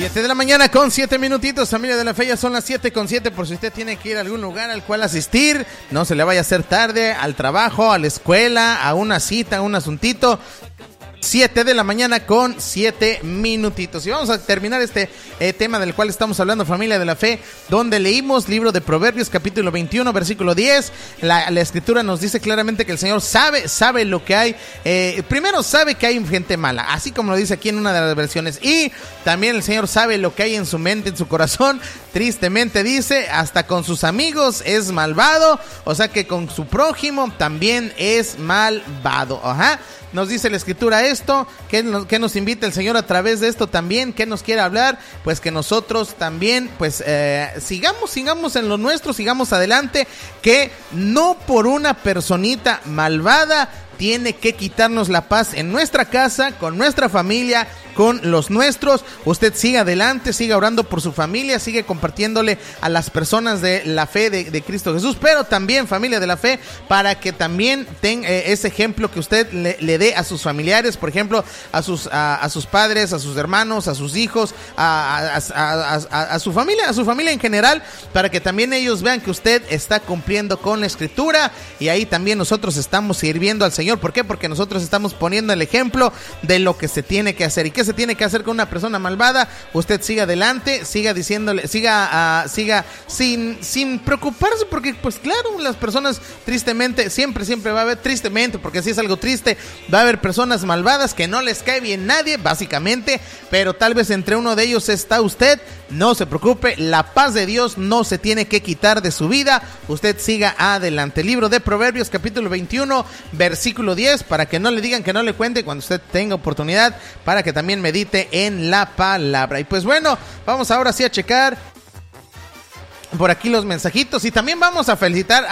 7 de la mañana con 7 minutitos, familia de la fe, ya son las 7:07, por si usted tiene que ir a algún lugar al cual asistir, no se le vaya a hacer tarde, al trabajo, a la escuela, a una cita, a un asuntito. 7 de la mañana con 7 minutitos. Y vamos a terminar este tema del cual estamos hablando, familia de la fe, donde leímos libro de Proverbios, capítulo 21, versículo 10. La escritura nos dice claramente que el Señor sabe lo que hay. Primero sabe que hay gente mala, así como lo dice aquí en una de las versiones. Y también el Señor sabe lo que hay en su mente, en su corazón. Tristemente dice, hasta con sus amigos es malvado. O sea que con su prójimo también es malvado. Ajá. Nos dice la escritura esto, que nos invita el Señor a través de esto también, que nos quiere hablar, pues que nosotros también, pues sigamos en lo nuestro, sigamos adelante, que no por una personita malvada tiene que quitarnos la paz en nuestra casa, con nuestra familia, con los nuestros. Usted siga adelante, siga orando por su familia, sigue compartiéndole a las personas de la fe de Cristo Jesús, pero también, familia de la fe, para que también tenga ese ejemplo que usted le dé a sus familiares, por ejemplo, a sus padres, a sus hermanos, a sus hijos, a su familia en general, para que también ellos vean que usted está cumpliendo con la escritura, y ahí también nosotros estamos sirviendo al Señor. ¿Por qué? Porque nosotros estamos poniendo el ejemplo de lo que se tiene que hacer. ¿Y qué se tiene que hacer con una persona malvada? Usted siga adelante, siga diciéndole, siga sin preocuparse, porque pues claro, las personas tristemente, siempre va a haber, tristemente, porque si es algo triste, va a haber personas malvadas que no les cae bien nadie, básicamente, pero tal vez entre uno de ellos está usted. No se preocupe, la paz de Dios no se tiene que quitar de su vida. Usted siga adelante. Libro de Proverbios, capítulo 21, versículo 10, para que no le digan que no le cuente cuando usted tenga oportunidad, para que también medite en la palabra. Y pues bueno, vamos ahora sí a checar por aquí los mensajitos, y también vamos a felicitar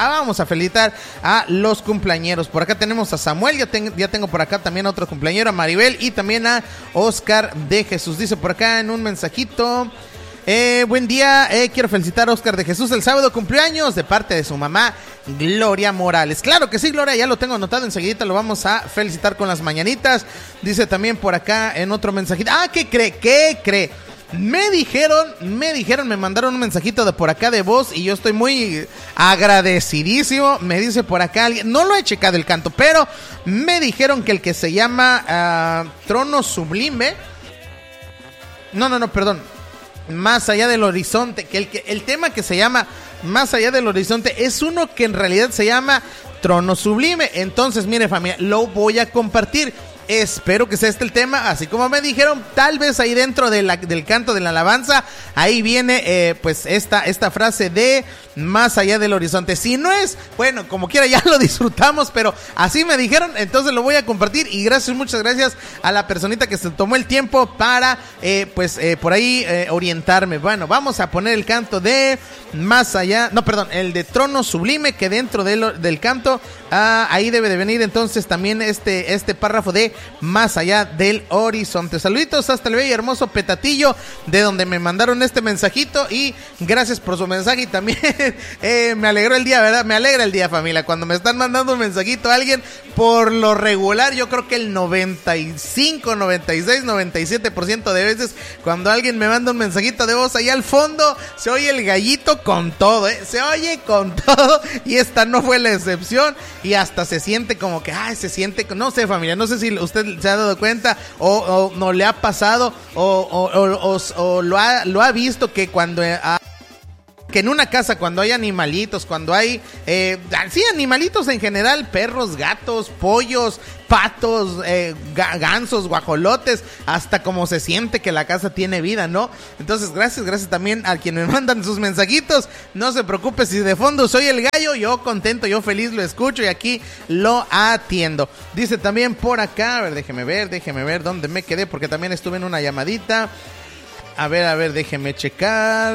a los cumpleañeros. Por acá tenemos a Samuel, ya tengo por acá también a otro cumpleañero, a Maribel, y también a Oscar de Jesús. Dice por acá en un mensajito: buen día, quiero felicitar a Oscar de Jesús, el sábado cumpleaños de parte de su mamá Gloria Morales. Claro que sí, Gloria, ya lo tengo anotado, enseguida lo vamos a felicitar con las mañanitas. Dice también por acá en otro mensajito: ¿qué cree? Me mandaron un mensajito de por acá de voz, y yo estoy muy agradecidísimo. Me dice por acá alguien, no lo he checado el canto, pero me dijeron que el que se llama Trono Sublime, perdón, Más Allá del Horizonte, que el tema que se llama Más Allá del Horizonte es uno que en realidad se llama Trono Sublime. Entonces, mire, familia, lo voy a compartir. Espero que sea este el tema, así como me dijeron, tal vez ahí dentro del canto de la alabanza, ahí viene pues esta frase de Más Allá del Horizonte. Si no es, bueno, como quiera ya lo disfrutamos, pero así me dijeron, entonces lo voy a compartir. Y muchas gracias a la personita que se tomó el tiempo para por ahí orientarme. Bueno, vamos a poner el canto de Más Allá, el de Trono Sublime, que dentro del canto ahí debe de venir entonces también este párrafo de Más Allá del Horizonte. Saluditos hasta el bello y hermoso Petatillo, de donde me mandaron este mensajito, y gracias por su mensaje. Y también me alegró el día, ¿verdad? Me alegra el día, familia, cuando me están mandando un mensajito a alguien. Por lo regular, yo creo que el 95, 96, 97% de veces, cuando alguien me manda un mensajito de voz, ahí al fondo se oye el gallito con todo, se oye con todo, y esta no fue la excepción. Y hasta se siente como que, no sé, familia, no sé si usted se ha dado cuenta o no le ha pasado o lo ha visto, que cuando que en una casa, cuando hay animalitos, cuando hay animalitos en general, perros, gatos, pollos, patos, gansos, guajolotes, hasta como se siente que la casa tiene vida, ¿no? Entonces, gracias también a quienes me mandan sus mensajitos. No se preocupe si de fondo soy el gallo, yo contento, yo feliz lo escucho y aquí lo atiendo. Dice también por acá, a ver, déjeme ver dónde me quedé, porque también estuve en una llamadita. A ver, déjeme checar.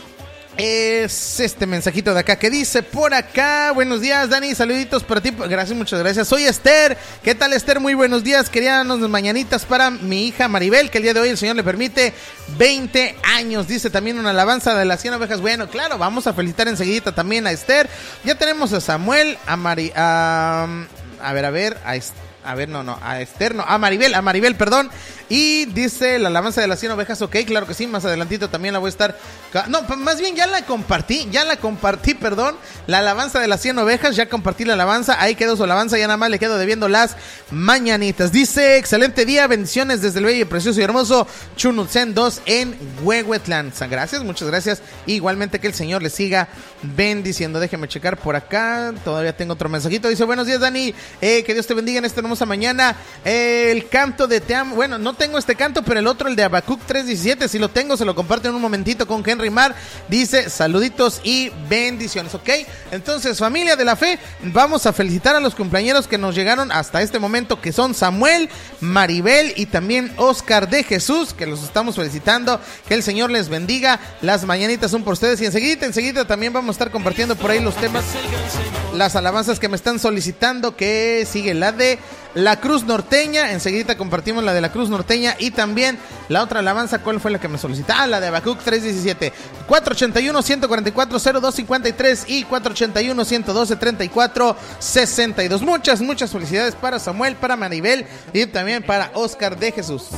Es este mensajito de acá que dice por acá: buenos días, Dani, saluditos para ti. Gracias, muchas gracias. Soy Esther. ¿Qué tal, Esther? Muy buenos días. Quería darnos mañanitas para mi hija Maribel, que el día de hoy el Señor le permite 20 años. Dice también una alabanza de las 100 ovejas. Bueno, claro, vamos a felicitar enseguida también a Esther. Ya tenemos a Samuel, a A ver, a Esther, a Maribel, perdón. Y dice la alabanza de las 100 ovejas, ok, claro que sí, más adelantito también la voy a estar... No, más bien ya la compartí, perdón. La alabanza de las 100 ovejas, ya compartí la alabanza, ahí quedó su alabanza, ya nada más le quedo debiendo las mañanitas. Dice, excelente día, bendiciones desde el bello, precioso y hermoso Chunutzen 2 en Huehuetlán. Gracias, muchas gracias. Igualmente que el Señor les siga bendiciendo. Déjeme checar por acá, todavía tengo otro mensajito. Dice, buenos días, Dani, que Dios te bendiga en esta hermosa mañana. El canto de Te Amo, bueno, no tengo este canto, pero el otro, el de Habacuc 3:17, si lo tengo, se lo comparto en un momentito con Henry Mar. Dice, saluditos y bendiciones, ok. Entonces, familia de la fe, vamos a felicitar a los cumpleañeros que nos llegaron hasta este momento, que son Samuel, Maribel y también Oscar de Jesús, que los estamos felicitando. Que el Señor les bendiga. Las mañanitas son por ustedes y enseguida también vamos a estar compartiendo por ahí los temas, las alabanzas que me están solicitando, que sigue la de la Cruz Norteña. Enseguida compartimos la de la Cruz Norteña y también la otra alabanza. ¿Cuál fue la que me solicita? La de Habacuc 3:17. 481-144-0253 y 481-112-3462. Muchas felicidades para Samuel, para Maribel y también para Oscar de Jesús.